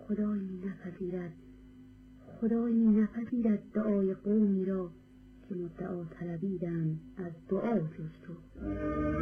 خدایی نپذیرد دعای قومی را که مدعا طلبیدند از دعا جز تو.